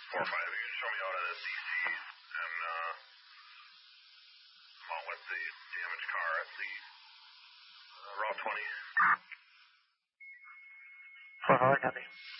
4-5, you can show me out at SDC and come out with the damaged car at the Route 20. 4-4, copy.